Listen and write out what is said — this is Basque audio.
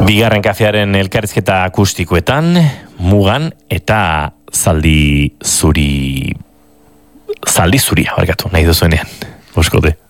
Bigarren kafearen elkarrizketa akustikoetan, Mugan eta zaldi zuria, barkatu, nahi duzuenean, boskote.